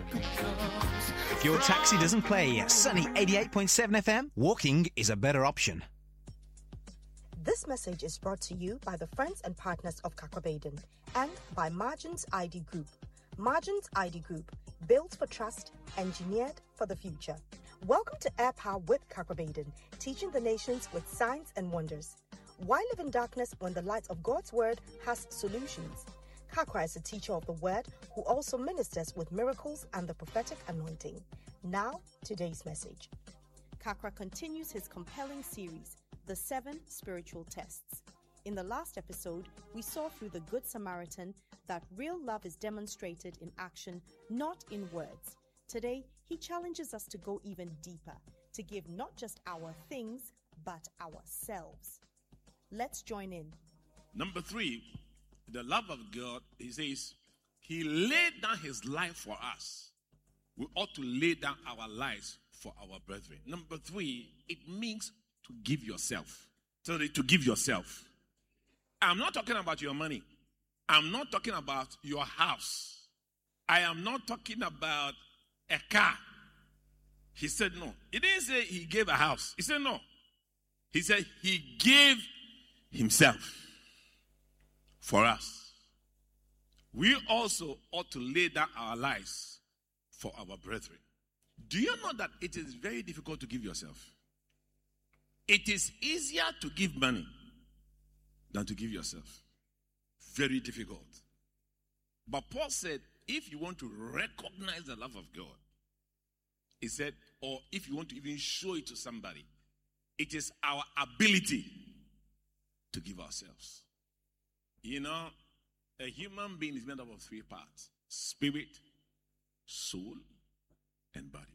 If your taxi doesn't play Sunny 88.7 FM, walking is a better option. This message is brought to you by the friends and partners of Kakrabaden and by Margins ID Group. Margins ID Group, built for trust, engineered for the future. Welcome to Air Power with Kakrabaden, teaching the nations with signs and wonders. Why live in darkness when the light of God's word has solutions? Kakra is a teacher of the word who also ministers with miracles and the prophetic anointing. Now, today's message. Kakra continues his compelling series, The 7 Spiritual Tests. In the last episode, we saw through the Good Samaritan that real love is demonstrated in action, not in words. Today, he challenges us to go even deeper, to give not just our things, but ourselves. Let's join in. Number 3, the love of God, he says, he laid down his life for us. We ought to lay down our lives for our brethren. Number 3, it means to give yourself. So to give yourself. I'm not talking about your money. I'm not talking about your house. I am not talking about a car. He said no. He didn't say he gave a house. He said no. He said he gave himself for us. We also ought to lay down our lives for our brethren. Do you know that it is very difficult to give yourself? It is easier to give money than to give yourself. Very difficult. But Paul said, if you want to recognize the love of God, he said, or if you want to even show it to somebody, it is our ability to give ourselves. You know, a human being is made up of 3 parts: spirit, soul, and body.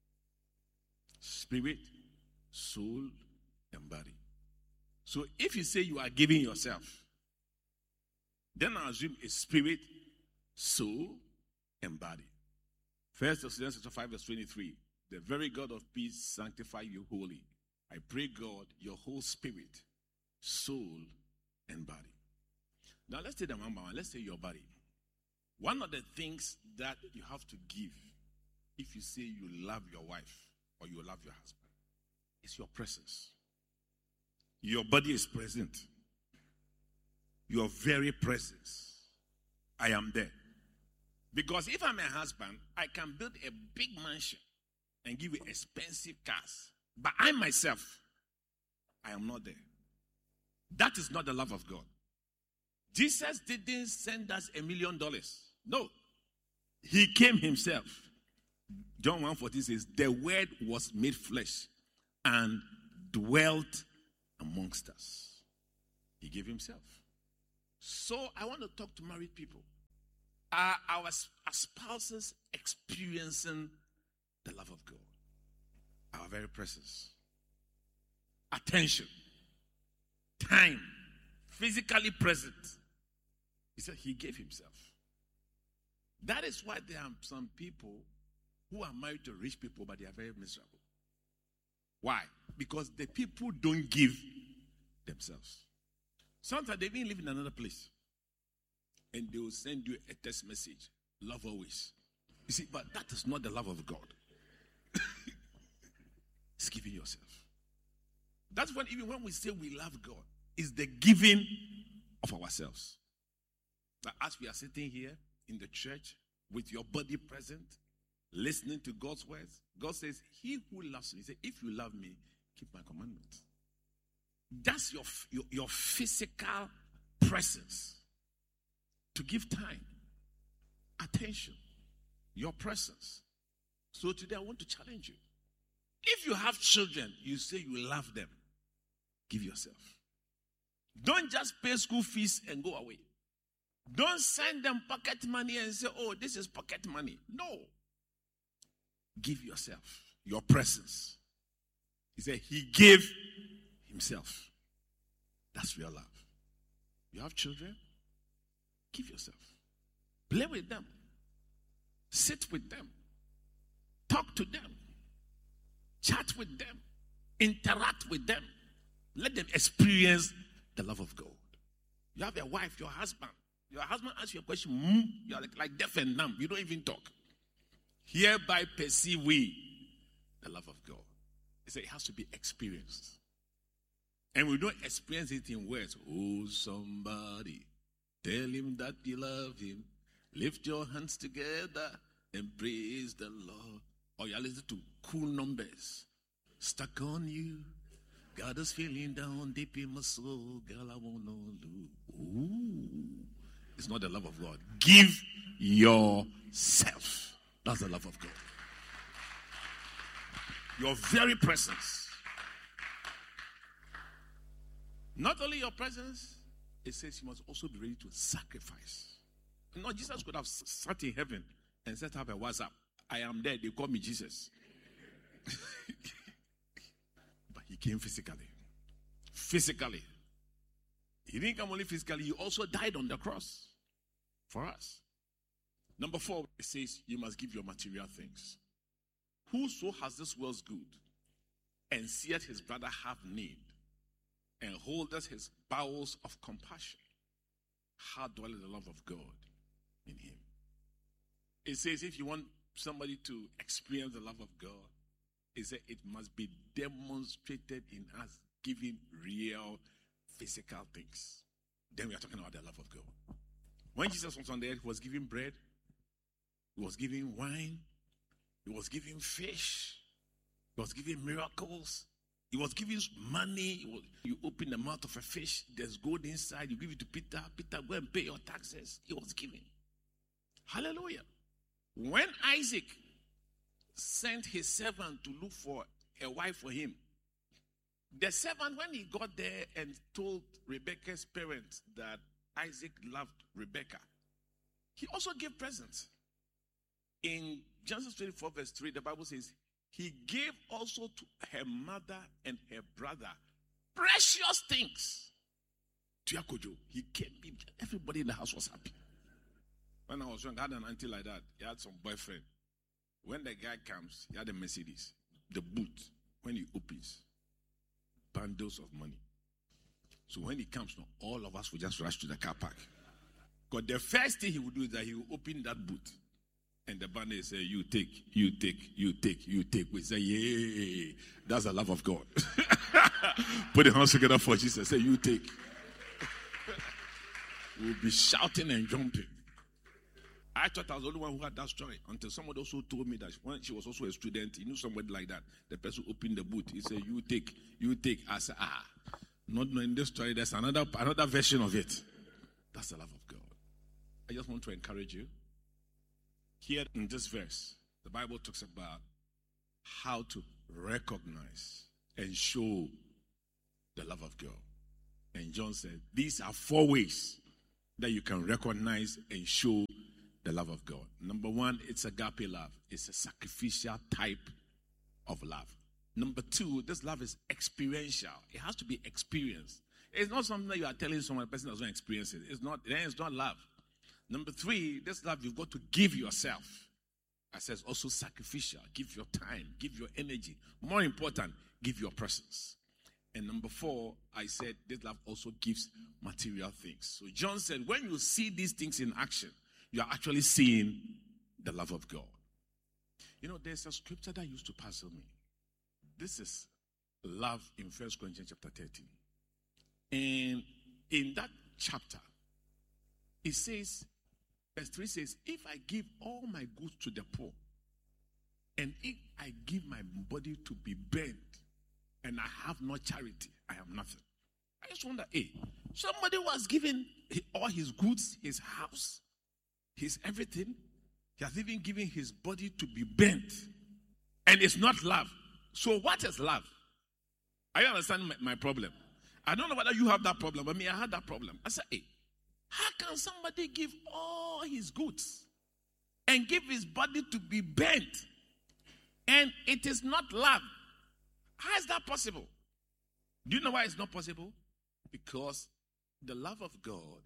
Spirit, soul, and body. So if you say you are giving yourself, then I assume it's spirit, soul, and body. 1 Thessalonians 5 verse 23. The very God of peace sanctify you wholly. I pray God, your whole spirit, soul, and body. Now let's take them one by one. Let's say your body. One of the things that you have to give if you say you love your wife or you love your husband is your presence. Your body is present. Your very presence. I am there. Because if I'm a husband, I can build a big mansion and give you expensive cars. But I myself, I am not there. That is not the love of God. Jesus didn't send us $1 million. No. He came himself. John 1:14 says, the word was made flesh and dwelt amongst us. He gave himself. So I want to talk to married people. Are our spouses experiencing the love of God? Our very presence, attention, time, physically present. He said he gave himself. That is why there are some people who are married to rich people, but they are very miserable. Why? Because the people don't give themselves. Sometimes they even live in another place. And they will send you a text message. Love always. You see, but that is not the love of God. It's giving yourself. That's when even when we say we love God, it's the giving of ourselves. But as we are sitting here in the church with your body present, listening to God's words, God says, he who loves me, he said, if you love me, keep my commandments. That's your physical presence. To give time, attention, your presence. So today I want to challenge you. If you have children, you say you love them, give yourself. Don't just pay school fees and go away. Don't send them pocket money and say, oh, this is pocket money. No. Give yourself, your presence. He said he gave himself. That's real love. You have children? Give yourself. Play with them. Sit with them. Talk to them. Chat with them. Interact with them. Let them experience the love of God. You have a wife, your husband. Your husband asks you a question, you are like deaf and dumb. You don't even talk. Hereby perceive we the love of God. He said it has to be experienced. And we don't experience it in words. Oh, somebody, tell him that you love him. Lift your hands together and praise the Lord. Or you are listening to cool numbers. Stuck on you. God is feeling down deep in my soul. Girl, I won't know. Ooh. It's not the love of God. Give yourself. That's the love of God. Your very presence. Not only your presence, it says you must also be ready to sacrifice. You know, Jesus could have sat in heaven and set up a WhatsApp. I am there. They call me Jesus. But he came physically. Physically. He didn't come only physically. He also died on the cross for us. Number 4, it says you must give your material things. Whoso has this world's good and seeth his brother have need and holdeth his bowels of compassion, how dwelleth the love of God in him? It says if you want somebody to experience the love of God, it says it must be demonstrated in us giving real physical things. Then we are talking about the love of God. When Jesus was on the earth, he was giving bread, he was giving wine, he was giving fish, he was giving miracles, he was giving money. You open the mouth of a fish, there's gold inside, you give it to Peter, Peter, go and pay your taxes. He was giving. Hallelujah. When Isaac sent his servant to look for a wife for him, the servant, when he got there and told Rebekah's parents that Isaac loved Rebekah, he also gave presents. In Genesis 24 verse 3, the Bible says, he gave also to her mother and her brother precious things. To Yakojo, he gave him, everybody in the house was happy. When I was young, I had an auntie like that. He had some boyfriend. When the guy comes, he had a Mercedes. The boot, when he opens, bundles of money. So when he comes, all of us will just rush to the car park. Because the first thing he would do is that he will open that boot. And the bundle will say, you take, you take, you take, you take. We say, yay. That's the love of God. Put the hands together for Jesus. Say, you take. We'll be shouting and jumping. I thought I was the only one who had that story until somebody also told me that when she was also a student, he knew somebody like that. The person opened the boot. He said, you take, you take. I said, not knowing this story, there's another version of it. That's the love of God. I just want to encourage you. Here in this verse, the Bible talks about how to recognize and show the love of God. And John said, these are 4 ways that you can recognize and show the love of God. Number 1, it's agape love. It's a sacrificial type of love. Number 2, this love is experiential. It has to be experienced. It's not something that you are telling someone, a person doesn't experience it. It's not love. Number 3, this love you've got to give yourself. I says also sacrificial. Give your time, give your energy. More important, give your presence. And number 4, I said this love also gives material things. So John said, when you see these things in action, you are actually seeing the love of God. You know, there's a scripture that used to puzzle me. This is love in 1 Corinthians chapter 13. And in that chapter, it says, verse 3 says, if I give all my goods to the poor, and if I give my body to be burned, and I have no charity, I am nothing. I just wonder, somebody was given all his goods, his house, his everything. He has even given his body to be burnt. And it's not love. So what is love? Are you understanding my problem? I don't know whether you have that problem, but me, I had that problem. I said, how can somebody give all his goods and give his body to be burnt? And it is not love. How is that possible? Do you know why it's not possible? Because the love of God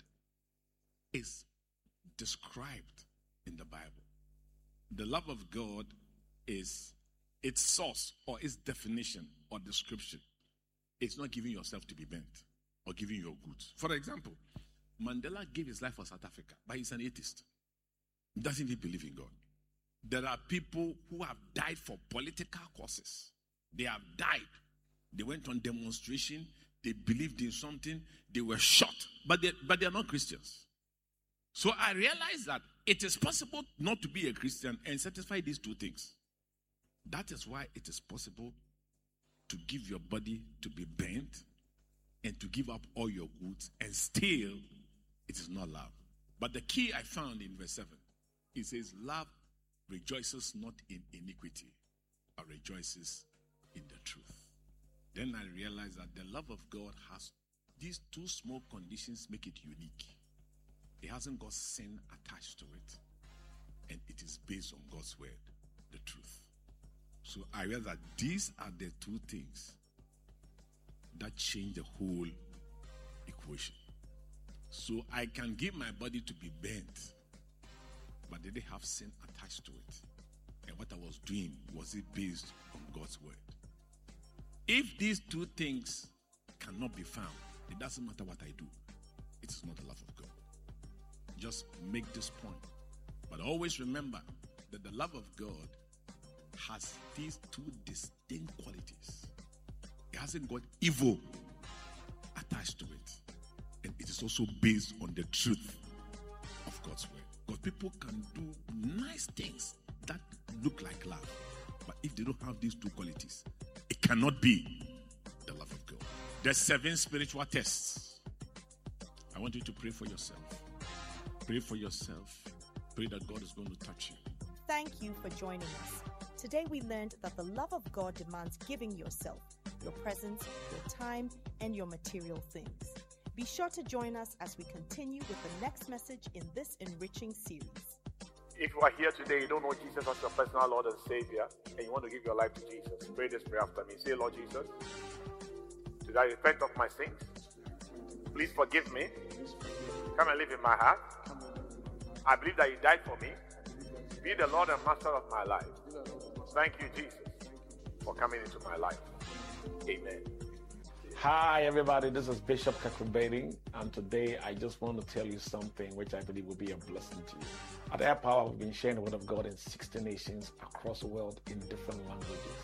is described in the Bible. The love of God is its source or its definition or description. It's not giving yourself to be bent or giving your goods. For example, Mandela gave his life for South Africa, but he's an atheist. He doesn't even believe in God. There are people who have died for political causes. They have died. They went on demonstration. They believed in something. They were shot. But they are not Christians. So I realized that it is possible not to be a Christian and satisfy these two things. That is why it is possible to give your body to be burnt and to give up all your goods, and still it is not love. But the key I found in verse 7, it says, love rejoices not in iniquity, but rejoices in the truth. Then I realized that the love of God has these two small conditions make it unique. It hasn't got sin attached to it, and it is based on God's word, the truth. So I realized that these are the two things that change the whole equation. So I can give my body to be burnt, but did they have sin attached to it? And what I was doing, was it based on God's word? If these two things cannot be found, it doesn't matter what I do. It is not the love of God. Just make this point. But always remember that the love of God has these two distinct qualities. It hasn't got evil attached to it. And it is also based on the truth of God's word. Because people can do nice things that look like love. But if they don't have these two qualities, it cannot be the love of God. There's 7 spiritual tests. I want you to pray for yourself. Pray for yourself. Pray that God is going to touch you. Thank you for joining us. Today we learned that the love of God demands giving yourself, your presence, your time, and your material things. Be sure to join us as we continue with the next message in this enriching series. If you are here today, you don't know Jesus as your personal Lord and Savior, and you want to give your life to Jesus, pray this prayer after me. Say, Lord Jesus, today I repent of my sins. Please forgive me. Come and live in my heart. I believe that you died for me. Be the Lord and Master of my life. Thank you, Jesus, for coming into my life. Amen. Hi, everybody. This is Bishop Kakrubedi, and today I just want to tell you something which I believe will be a blessing to you. At Air Power, we've been sharing the Word of God in 60 nations across the world in different languages.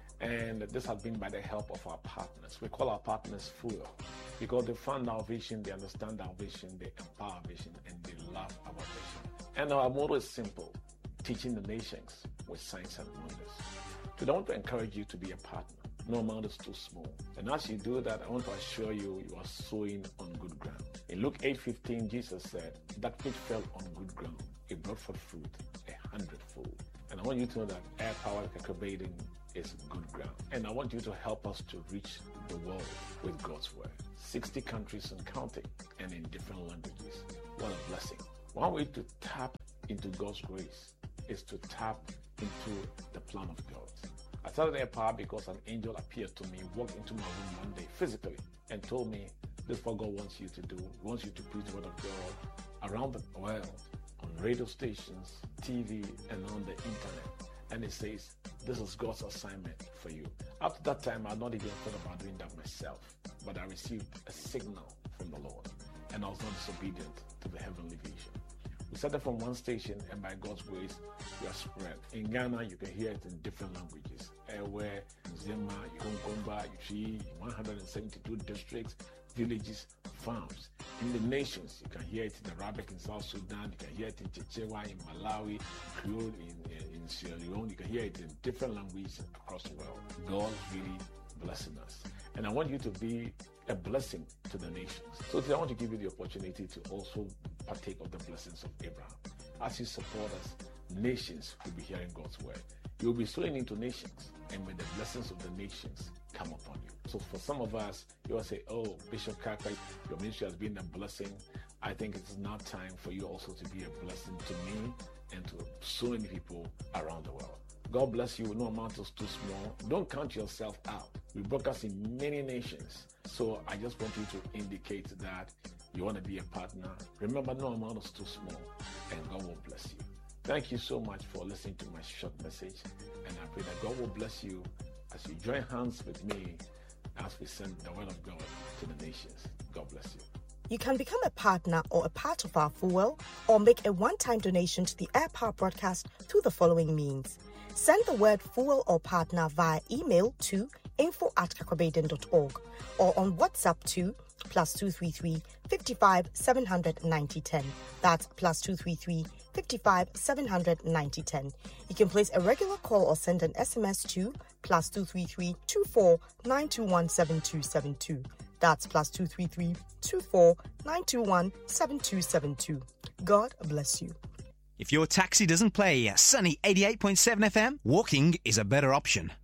And this has been by the help of our partners. We call our partners FUEL because they fund our vision, they understand our vision, they empower our vision, and they love our vision. And our motto is simple: teaching the nations with signs and wonders. So I want to encourage you to be a partner. No amount is too small. And as you do that, I want to assure you, you are sowing on good ground. In Luke 8:15, Jesus said, that which fell on good ground, it brought forth fruit 100-fold. And I want you to know that Air Power Kakrubedi is good ground. And I want you to help us to reach the world with God's word. 60 countries and counting, and in different languages. What a blessing. One way to tap into God's grace is to tap into the plan of God. I started Air Power because an angel appeared to me, walked into my room one day physically, and told me, this is what God wants you to do. He wants you to preach the word of God around the world, on radio stations, TV, and on the internet. And it says, this is God's assignment for you. Up to that time, I had not even thought about doing that myself, but I received a signal from the Lord, and I was not disobedient to the heavenly vision. We started from one station, and by God's grace, we are spread. In Ghana, you can hear it in different languages. Ewe, Zema, Yonkomba, Yuchi, 172 districts, villages, farms. In the nations, you can hear it in Arabic in South Sudan, you can hear it in Chichewa, in Malawi, Creole in Sierra Leone, you can hear it in different languages across the world. God's really blessing us. And I want you to be a blessing to the nations. So today I want to give you the opportunity to also partake of the blessings of Abraham. As you support us, nations will be hearing God's word. You will be sowing into nations, and may the blessings of the nations come upon you. So for some of us, you will say, oh, Bishop Kaka, your ministry has been a blessing. I think it's now time for you also to be a blessing to me and to so many people around the world. God bless you. No amount is too small. Don't count yourself out. We broadcast in many nations. So I just want you to indicate that you want to be a partner. Remember, no amount is too small, and God will bless you. Thank you so much for listening to my short message, and I pray that God will bless you as you join hands with me as we send the word of God to the nations. God bless you. You can become a partner or a part of our fuel, or make a one-time donation to the Air Power broadcast through the following means. Send the word fuel or partner via email to info@kakwabaden.org or on WhatsApp to +233 55 700 9010. That's +233 55 700 9010. You can place a regular call or send an SMS to +233 24 921 7272. That's +233 24 921 7272. God bless you. If your taxi doesn't play Sunny 88.7 FM, walking is a better option.